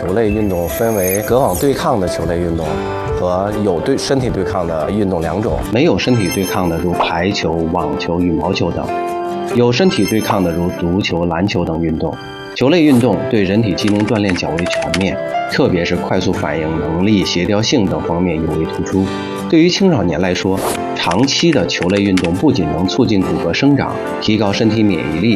球类运动分为隔网对抗的球类运动和有身体对抗的运动两种。 没有身体对抗的如排球、网球、羽毛球等，有身体对抗的如足球、篮球等运动。球类运动对人体机能锻炼较为全面，特别是快速反应能力、协调性等方面尤为突出。对于青少年来说，长期的球类运动不仅能促进骨骼生长，提高身体免疫力，